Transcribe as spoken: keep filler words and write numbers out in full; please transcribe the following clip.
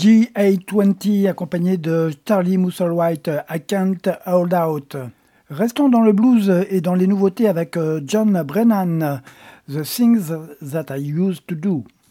G huit vingt accompagné de Charlie Musselwhite, I Can't Hold Out. Restons dans le blues et dans les nouveautés avec John Brennan, The Things That I Used to Do.